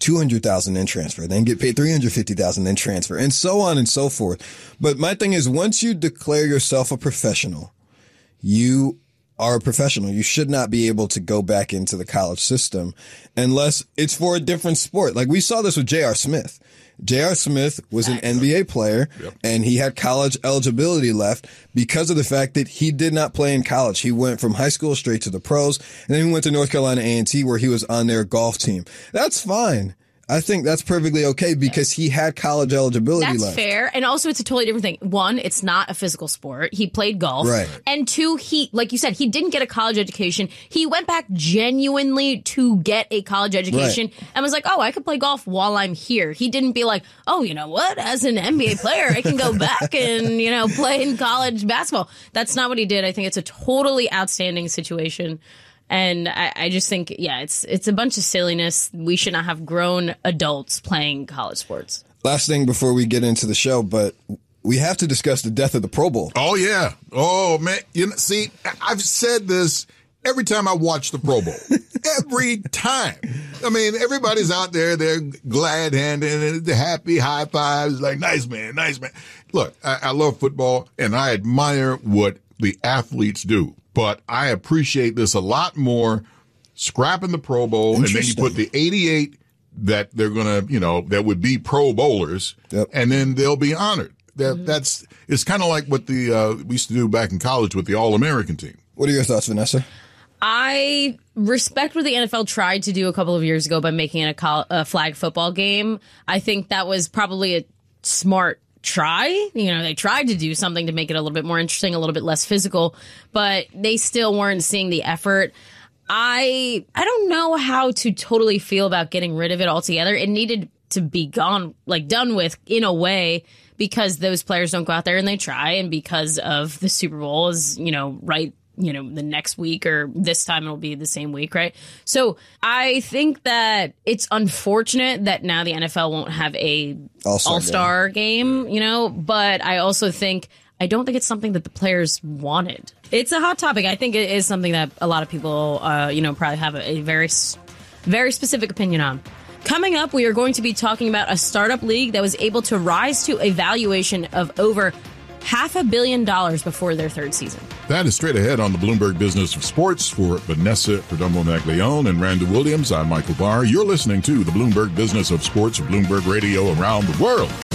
$200,000, then transfer, then get paid $350,000, then transfer, and so on and so forth. But my thing is, once you declare yourself a professional, you are a professional. You should not be able to go back into the college system unless it's for a different sport. Like we saw this with J.R. Smith. J.R. Smith was an NBA player, and he had college eligibility left because of the fact that he did not play in college. He went from high school straight to the pros, and then he went to North Carolina A&T where he was on their golf team. That's fine. I think that's perfectly okay because he had college eligibility left. That's fair. And also, it's a totally different thing. One, it's not a physical sport. He played golf. Right. And two, he, like you said, he didn't get a college education. He went back genuinely to get a college education and was like, oh, I could play golf while I'm here. He didn't be like, oh, you know what? As an NBA player, I can go back and, you know, play in college basketball. That's not what he did. I think it's a totally outstanding situation. And I just think, yeah, it's a bunch of silliness. We should not have grown adults playing college sports. Last thing before we get into the show, but we have to discuss the death of the Pro Bowl. Oh, yeah. Oh, man. You know, see, I've said this every time I watch the Pro Bowl. Every time. I mean, everybody's out there. They're glad-handed and they're happy, high fives, like, nice man, nice man. Look, I love football, and I admire what the athletes do. But I appreciate this a lot more, scrapping the Pro Bowl, and then you put the 88 that they're going to, you know, that would be Pro Bowlers, and then they'll be honored. That's it's kind of like what we used to do back in college with the All-American team. What are your thoughts, Vanessa? I respect what the NFL tried to do a couple of years ago by making it a flag football game. I think that was probably a smart try. You know, they tried to do something to make it a little bit more interesting, a little bit less physical, but they still weren't seeing the effort. I don't know how to totally feel about getting rid of it altogether. It needed to be gone, like done with in a way, because those players don't go out there and they try, and because of the Super Bowl is, you know, right, you know, the next week, or this time it'll be the same week, right? So I think that it's unfortunate that now the NFL won't have a All-Star game, you know, but I also think, I don't think it's something that the players wanted. It's a hot topic. I think it is something that a lot of people, you know, probably have a very, very specific opinion on. Coming up, we are going to be talking about a startup league that was able to rise to a valuation of over $500 million before their third season. That is straight ahead on the Bloomberg Business of Sports. For Vanessa Perdomo-Maglione and Randall Williams, I'm Michael Barr. You're listening to the Bloomberg Business of Sports of Bloomberg Radio around the world.